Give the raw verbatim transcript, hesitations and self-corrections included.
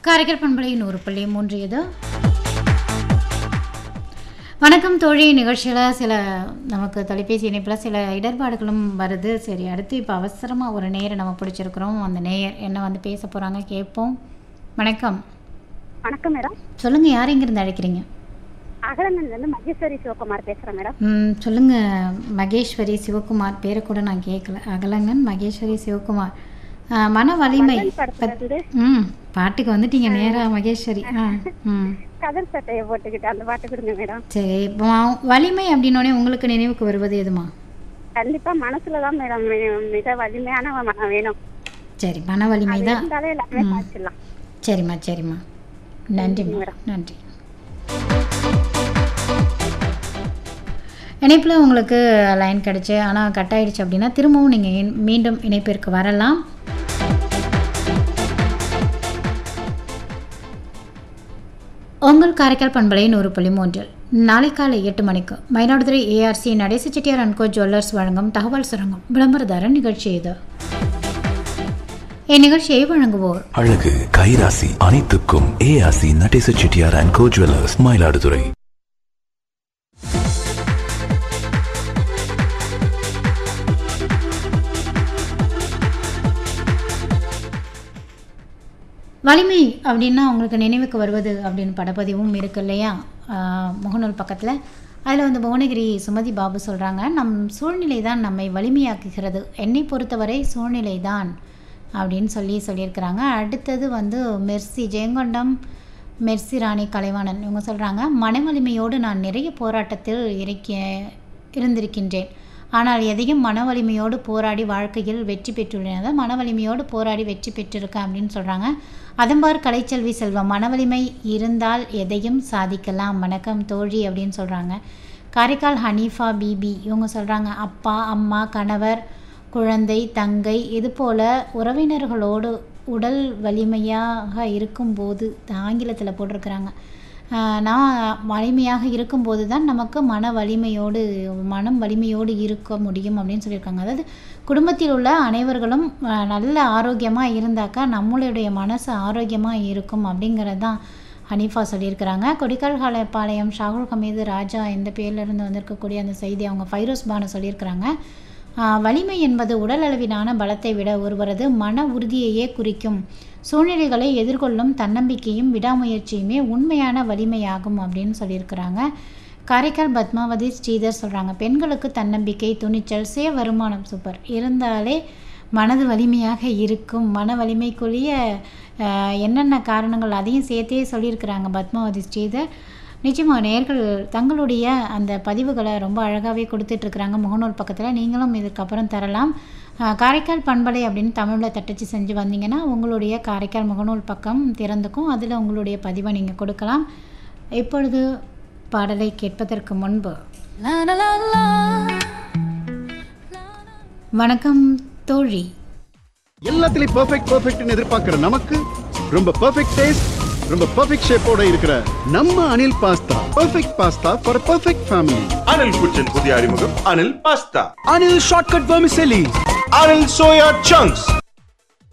காரைக்கால் பண்பலை நூறு புள்ளி மூன்று இது. வணக்கம் தோழி. நிகழ்ச்சியில் சில நமக்கு தொலைபேசி இணைப்பில் சில இடர்பாடுகளும் வருது. சரி, அடுத்து இப்போ அவசரமாக ஒரு நேயரை நம்ம பிடிச்சிருக்கிறோம். அந்த நேயர் என்ன வந்து பேச போகிறாங்க கேட்போம். வணக்கம். வணக்கம் மேடம். சொல்லுங்கள், யார் எங்கேருந்து அழைக்கிறீங்க? அகலங்கன்லேருந்து மகேஸ்வரி சிவகுமார் பேசுகிறேன் மேடம். ம் சொல்லுங்கள் மகேஸ்வரி சிவகுமார். பேரை கூட நான் கேட்கல. அகலங்கன் மகேஸ்வரி சிவகுமார். மன வலிமை படத்துலேருந்து ம் பாட்டுக்கு வந்துட்டீங்க நேரா மகேஸ்வரி. ஆ ம் கதர் சட்டையை போட்டுக்கிட்டு அந்த பாட்டு கொடுங்க மேடம். சரி, இப்போ வலிமை அப்படின்னோடனே உங்களுக்கு நினைவுக்கு வருவது எதுமா? கண்டிப்பா மனசுல தான் மேடம் மிக வலிமையான மனம் வேணும். சரி, மன வலிமை தான் இருந்தாலே எல்லாமே பார்த்துடலாம். சரிம்மா சரிம்மா, நன்றிம்மா, நன்றி. இணைப்பில் உங்களுக்கு லைன் கிடச்சி ஆனால் கட் ஆகிடுச்சு அப்படின்னா திரும்பவும் நீங்கள் மீண்டும் இணைப்பிற்கு வரலாம். உங்கள் காரைக்கால் பண்பலை நூறு புள்ளி மூன்றில் நாளை காலை எட்டு மணிக்கு Mayiladuthurai ARC Natesa Chettiar and go jewellers வழங்கும் தகவல் சுரங்கம் விளம்பரதார நிகழ்ச்சி இது. இந்நிகழ்ச்சியை வழங்குவோர் அழகு கைராசி அனைத்துக்கும் ARC Natesa Chettiar and go jewellers Mayiladuthurai. வலிமை அப்படின்னா உங்களுக்கு நினைவுக்கு வருவது அப்படின்னு படப்பதிவும் இருக்குது இல்லையா முகநூல் பக்கத்தில். அதில் வந்து புவனகிரி சுமதி பாபு சொல்கிறாங்க, நம் சூழ்நிலை தான் நம்மை வலிமையாக்குகிறது, என்னை பொறுத்தவரை சூழ்நிலை தான் அப்படின்னு சொல்லி சொல்லியிருக்கிறாங்க. அடுத்தது வந்து மெர்சி ஜெயங்கொண்டம் மெர்சி ராணி கலைவாணன் இவங்க சொல்கிறாங்க, மன வலிமையோடு நான் நிறைய போராட்டத்தில் இருக்க இருந்திருக்கின்றேன், ஆனால் எதையும் மன வலிமையோடு போராடி வாழ்க்கையில் வெற்றி பெற்றுள்ளேன். அதாவது மன வலிமையோடு போராடி வெற்றி பெற்றிருக்கேன் அப்படின்னு சொல்கிறாங்க. அதம்பார் கலைச்செல்வி செல்வம், மன வலிமை இருந்தால் எதையும் சாதிக்கலாம், வணக்கம் தோழி அப்படின்னு சொல்கிறாங்க. காரைக்கால் ஹனீஃபா பிபி இவங்க சொல்கிறாங்க, அப்பா அம்மா கணவர் குழந்தை தங்கை இது போல் உறவினர்களோடு உடல் வலிமையாக இருக்கும்போது, ஆங்கிலத்தில் போட்டிருக்கிறாங்க, நான் வலிமையாக இருக்கும்போது தான் நமக்கு மன வலிமையோடு மனம் வலிமையோடு இருக்க முடியும் அப்படின்னு சொல்லியிருக்காங்க. அதாவது குடும்பத்தில் உள்ள அனைவர்களும் நல்ல ஆரோக்கியமாக இருந்தாக்கா நம்மளுடைய மனசு ஆரோக்கியமாக இருக்கும் அப்படிங்கிறது தான் ஹனீஃபா சொல்லியிருக்கிறாங்க. கொடிக்கால் பாளையம் ஷாகுல் ஹமீது ராஜா இந்த பேர்லேருந்து வந்திருக்கக்கூடிய அந்த செய்தி அவங்க ஃபைரோஸ் பானு சொல்லியிருக்கிறாங்க. வலிமை என்பது உடல் அளவிலான பலத்தை விட ஒருவரது மன உறுதியையே குறிக்கும். சூழ்நிலைகளை எதிர்கொள்ளும் தன்னம்பிக்கையும் விடாமுயற்சியுமே உண்மையான வலிமையாகும் அப்படின்னு சொல்லியிருக்கிறாங்க. காரைக்கால் பத்மாவதி ஸ்ரீதர் சொல்கிறாங்க, பெண்களுக்கு தன்னம்பிக்கை துணிச்சல் சுய வருமானம் சூப்பர் இருந்தாலே மனது வலிமையாக இருக்கும். மன வலிமைக்குரிய என்னென்ன காரணங்கள் அதையும் சேர்த்தே சொல்லியிருக்கிறாங்க பத்மாவதி ஸ்ரீதர். நிச்சயமாக நேர்கள் தங்களுடைய அந்த பதிவுகளை ரொம்ப அழகாகவே கொடுத்துட்ருக்குறாங்க முகநூல் பக்கத்தில். நீங்களும் இதுக்கப்புறம் தரலாம். காரைக்கால் பண்பலை அப்படின்னு தமிழில் தட்டச்சு செஞ்சு வந்தீங்கன்னா உங்களுடைய காரைக்கால் முகநூல் பக்கம் திறந்துக்கும், அதில் உங்களுடைய பதிவை நீங்கள் கொடுக்கலாம். இப்பொழுது பாடலை கேட்பதற்கு முன்பு வணக்கம் தோழி. எல்லாத்துலயும் பெர்ஃபெக்ட் பெர்ஃபெக்ட்னு எதிர்பார்க்கிற நமக்கு ரொம்ப பெர்ஃபெக்ட் டேஸ்ட், ரொம்ப பெர்ஃபெக்ட் ஷேப்போட இருக்கிற நம்ம Anil pasta perfect pasta for perfect family. Anil குச்சின் புதிய அறிமுகம் Anil pasta. Anil shortcut vermicelli. Anil soya chunks.